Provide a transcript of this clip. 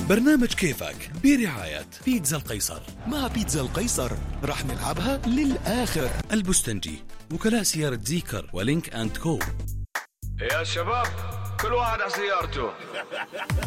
برنامج كيفك برعاية بيتزا القيصر. مع بيتزا القيصر راح نلعبها للآخر. البستنجي، وكلاء سيارة زيكر ولينك أند كو. يا شباب كل واحد على سيارته.